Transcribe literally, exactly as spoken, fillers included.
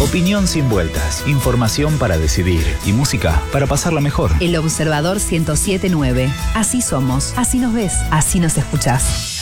Opinión sin vueltas, información para decidir y música para pasarla mejor. El Observador ciento siete punto nueve. Así somos, así nos ves, así nos escuchás.